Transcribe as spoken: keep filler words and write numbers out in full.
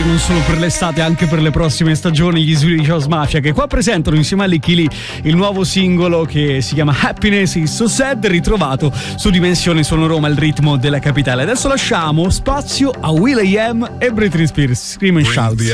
Non solo per l'estate, anche per le prossime stagioni, gli Swedish House Mafia, che qua presentano insieme a Licky Lee il nuovo singolo che si chiama Happiness is So Sad, ritrovato su Dimensione Suono Roma, il ritmo della capitale. Adesso lasciamo spazio a will I am e Britney Spears, Scream and Shout.